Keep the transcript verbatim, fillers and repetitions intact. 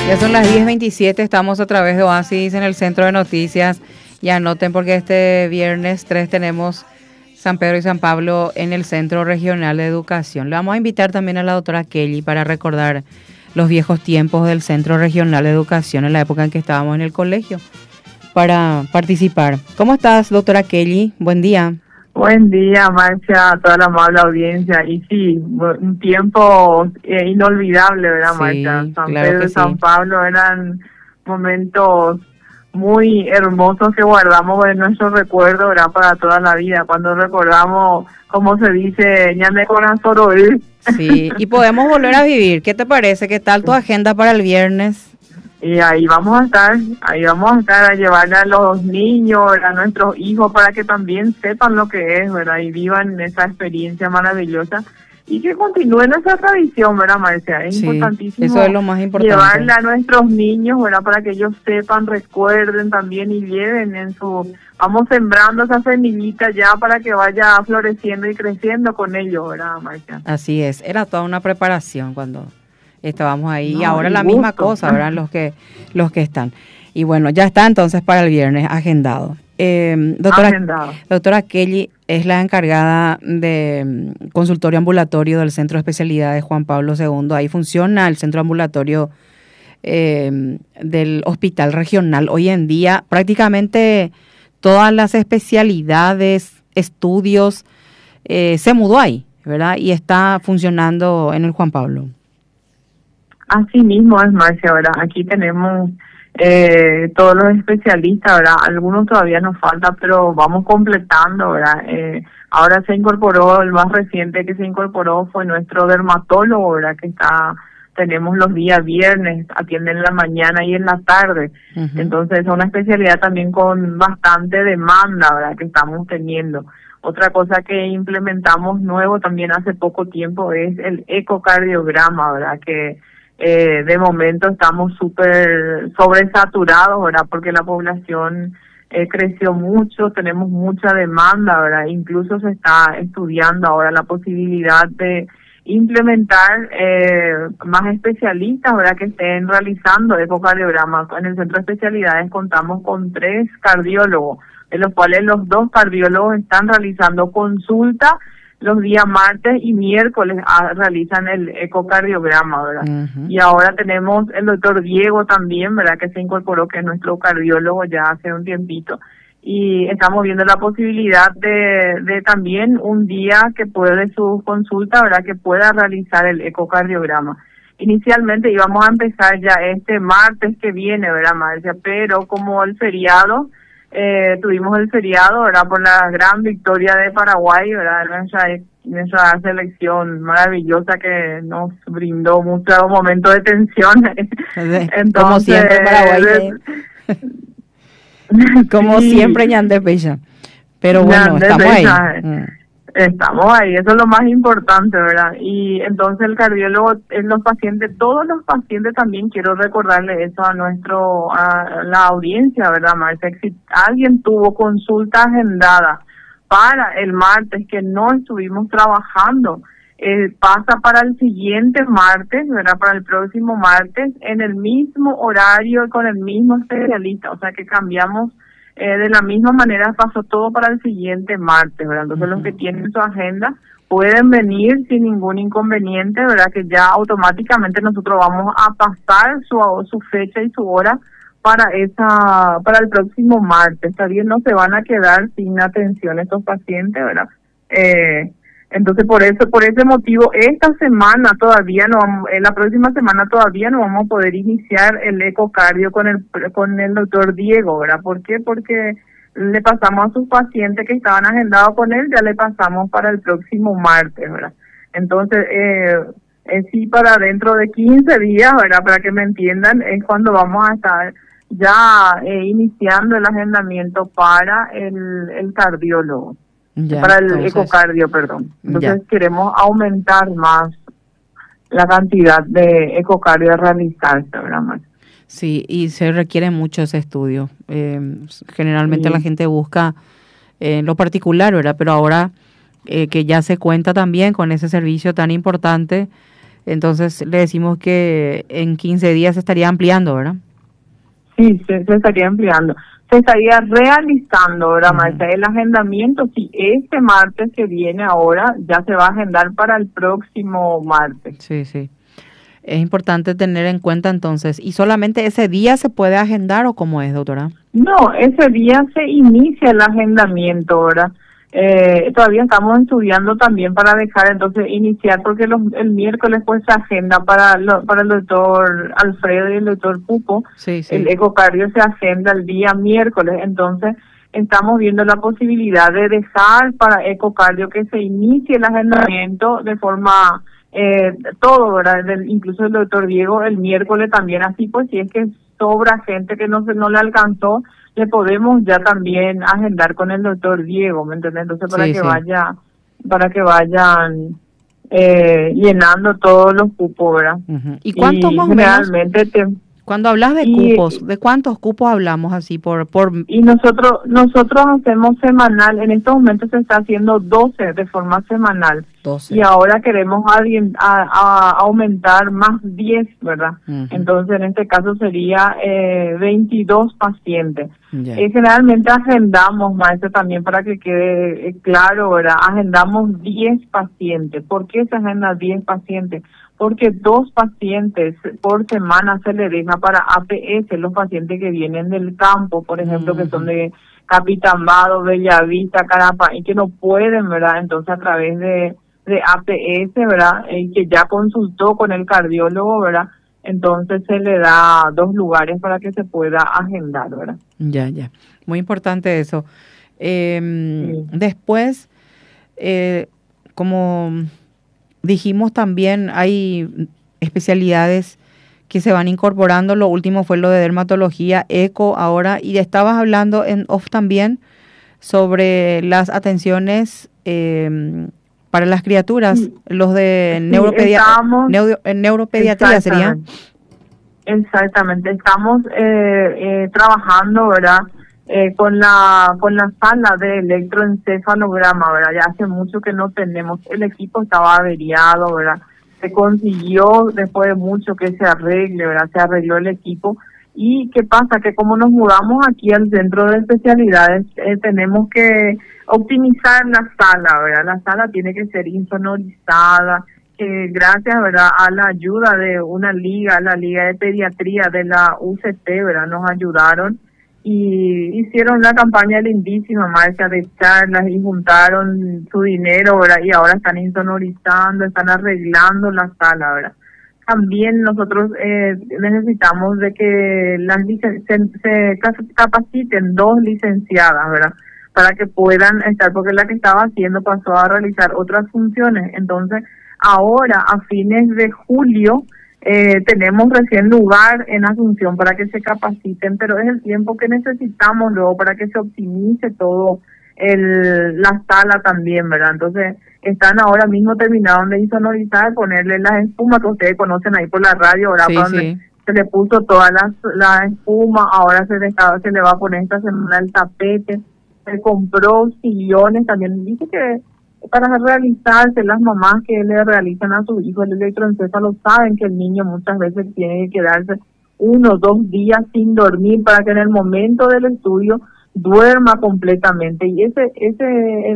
Ya son las diez veintisiete, estamos a través de Oasis en el Centro de Noticias. Y anoten porque este viernes tres tenemos San Pedro y San Pablo en el Centro Regional de Educación. Le vamos a invitar también a la doctora Kelly para recordar los viejos tiempos del Centro Regional de Educación en la época en que estábamos en el colegio para participar. ¿Cómo estás, doctora Kelly? Buen día. Buen día, Marcia, a toda la amable audiencia. Y sí, un tiempo eh, inolvidable, ¿verdad, Sí, Marcia? San claro Pedro que y San sí. Pablo eran momentos muy hermosos que guardamos en nuestro recuerdo, ¿verdad? Para toda la vida. Cuando recordamos, como se dice, ñane corazón oír. Sí, y podemos volver a vivir. ¿Qué te parece? ¿Qué tal tu agenda para el viernes? Y ahí vamos a estar, ahí vamos a estar a llevarle a los niños, a nuestros hijos, para que también sepan lo que es, ¿verdad? Y vivan esa experiencia maravillosa y que continúe nuestra tradición, ¿verdad, Marcia? Es Sí, importantísimo eso es lo más importante. llevarle a nuestros niños, ¿verdad? Para que ellos sepan, recuerden también y lleven en su... Vamos sembrando esa semillita ya para que vaya floreciendo y creciendo con ellos, ¿verdad, Marcia? Así es, era toda una preparación cuando estábamos ahí. No, y ahora y la gusto. misma cosa, ¿verdad? Los que, los que están. Y bueno, ya está entonces para el viernes agendado. Eh, doctora, Agendado. doctora Kelly es la encargada de mm, consultorio ambulatorio del Centro de Especialidades Juan Pablo segundo. Ahí funciona el centro ambulatorio eh, del Hospital Regional. Hoy en día prácticamente todas las especialidades, estudios, eh, se mudó ahí, ¿verdad? Y está funcionando en el Juan Pablo. Así mismo es, Marcia, ¿verdad? Aquí tenemos eh, todos los especialistas, ¿verdad? Algunos todavía nos falta, pero vamos completando, ¿verdad? Eh, ahora se incorporó, el más reciente que se incorporó fue nuestro dermatólogo, ¿verdad? Que está, tenemos los días viernes, atiende en la mañana y en la tarde. Uh-huh. Entonces es una especialidad también con bastante demanda, ¿verdad? Que estamos teniendo. Otra cosa que implementamos nuevo también hace poco tiempo es el ecocardiograma, ¿verdad? Que Eh, de momento estamos súper sobresaturados, ¿verdad? Porque la población eh, creció mucho, tenemos mucha demanda, ¿verdad? Incluso se está estudiando ahora la posibilidad de implementar eh, más especialistas, ¿verdad? Que estén realizando ecocardiogramas. En el centro de especialidades contamos con tres cardiólogos, de los cuales los dos cardiólogos están realizando consulta los días martes y miércoles a, realizan el ecocardiograma, ¿verdad? Uh-huh. Y ahora tenemos el doctor Diego también, ¿verdad? Que se incorporó, que es nuestro cardiólogo ya hace un tiempito. Y estamos viendo la posibilidad de, de también un día que puede su consulta, ¿verdad? Que pueda realizar el ecocardiograma. Inicialmente íbamos a empezar ya este martes que viene, ¿verdad, Marcia? Pero como el feriado... Eh, tuvimos el feriado, ¿verdad? Por la gran victoria de Paraguay, ¿verdad? Nuestra, nuestra selección maravillosa que nos brindó muchos momentos de tensión. Entonces, como siempre Paraguay. Eh. como sí. siempre Ñande Pecha. Pero bueno, Ñande estamos Pecha. ahí. Mm. Estamos ahí, eso es lo más importante, ¿verdad? Y entonces el cardiólogo, en los pacientes, todos los pacientes también, quiero recordarle eso a nuestro, a la audiencia, ¿verdad, Marcia? Si alguien tuvo consulta agendada para el martes que no estuvimos trabajando, eh, pasa para el siguiente martes, ¿verdad? Para el próximo martes, en el mismo horario, con el mismo especialista, o sea que cambiamos. Eh, de la misma manera pasó todo para el siguiente martes, ¿verdad? Entonces uh-huh. los que tienen su agenda pueden venir sin ningún inconveniente, ¿verdad? Que ya automáticamente nosotros vamos a pasar su su fecha y su hora para esa para el próximo martes. Está bien, no se van a quedar sin atención estos pacientes, ¿verdad? Eh, entonces por eso por ese motivo esta semana todavía no vamos, en la próxima semana todavía no vamos a poder iniciar el ecocardio con el con el doctor Diego, ¿verdad? ¿Por qué? Porque le pasamos a sus pacientes que estaban agendados con él, ya le pasamos para el próximo martes, ¿verdad? Entonces eh, eh sí, para dentro de quince días, ¿verdad? Para que me entiendan, es cuando vamos a estar ya eh, iniciando el agendamiento para el el cardiólogo. Ya, para el entonces, ecocardio, perdón. Entonces ya. Queremos aumentar más la cantidad de ecocardio a realizarse, ¿verdad? Sí, y se requiere mucho ese estudio. Eh, generalmente sí. La gente busca eh, lo particular, ¿verdad? Pero ahora eh, que ya se cuenta también con ese servicio tan importante, Entonces le decimos que en quince días se estaría ampliando, ¿verdad? Sí, se, se estaría ampliando. Se estaría realizando, ¿verdad, uh-huh. Marcia? El agendamiento, si este martes que viene ahora, ya se va a agendar para el próximo martes. Sí, sí. Es importante tener en cuenta entonces, ¿y solamente ese día se puede agendar o cómo es, doctora? No, ese día se inicia el agendamiento, ¿verdad? Eh, todavía estamos estudiando también para dejar entonces iniciar, porque los, el miércoles pues se agenda para, lo, para el doctor Alfredo y el doctor Pupo, sí, sí. El ecocardio se agenda el día miércoles, entonces estamos viendo la posibilidad de dejar para ecocardio que se inicie el agendamiento de forma... Eh, todo, ¿verdad? Del, incluso el doctor Diego el miércoles también, así pues si es que sobra gente que no se no le alcanzó, le podemos ya también agendar con el doctor Diego, ¿me entiendes? Entonces para sí, que sí. vaya, para que vayan eh, llenando todos los cupos, ¿verdad? Uh-huh. ¿Y cuántos y más o generalmente menos? Te, Cuando hablas de y, cupos, ¿de cuántos cupos hablamos así por por? Y nosotros nosotros hacemos semanal, en estos momentos se está haciendo doce de forma semanal. doce. Y ahora queremos a, a, a aumentar más diez, ¿verdad? Uh-huh. Entonces en este caso sería eh, veintidós pacientes. Yeah. Eh, generalmente agendamos, maestro, también para que quede eh, claro, ¿verdad? Agendamos diez pacientes. ¿Por qué se agenda diez pacientes? Porque dos pacientes por semana se le deja para A P S, los pacientes que vienen del campo, por ejemplo, uh-huh. que son de Capitambado, Bellavista, Carapa, y que no pueden, ¿verdad? Entonces a través de, de A P S, ¿verdad? Y que ya consultó con el cardiólogo, ¿verdad? Entonces se le da dos lugares para que se pueda agendar, ¿verdad? Ya, ya. Muy importante eso. Eh, sí. Después, eh, como... dijimos también, hay especialidades que se van incorporando. Lo último fue lo de dermatología, eco ahora. Y estabas hablando en off también sobre las atenciones eh, para las criaturas, sí. los de sí, neuropedia estamos, neuro neuropediatría serían. Exactamente, estamos eh, eh, trabajando, ¿verdad? Eh, con la con la sala de electroencefalograma, ¿verdad? Ya hace mucho que no tenemos, el equipo estaba averiado, ¿verdad? Se consiguió después de mucho que se arregle, ¿verdad? Se arregló el equipo. ¿Y qué pasa? Que como nos mudamos aquí al centro de especialidades, eh, tenemos que optimizar la sala, ¿verdad? La sala tiene que ser insonorizada, que gracias, ¿verdad?, a la ayuda de una liga, la Liga de Pediatría de la U C T, ¿verdad?, nos ayudaron y hicieron una campaña lindísima, Marcia, de charlas y juntaron su dinero, ¿verdad? Y ahora están insonorizando, están arreglando la sala, ¿verdad? También nosotros eh, necesitamos de que las licen- se, se capaciten dos licenciadas, ¿verdad? Para que puedan estar, porque la que estaba haciendo pasó a realizar otras funciones. Entonces, ahora, a fines de julio, Eh, tenemos recién lugar en Asunción para que se capaciten, pero es el tiempo que necesitamos luego para que se optimice todo el la sala también, ¿verdad? Entonces, están ahora mismo terminaron de insonorizar, ponerle las espumas que ustedes conocen ahí por la radio, ¿verdad? Sí, donde sí. se le puso toda la, la espuma, ahora se le, estaba, se le va a poner esta semana el tapete, se compró sillones también, dice que para realizarse, las mamás que le realizan a su hijo el electroencéfalo saben que el niño muchas veces tiene que quedarse uno o dos días sin dormir para que en el momento del estudio duerma completamente, y ese ese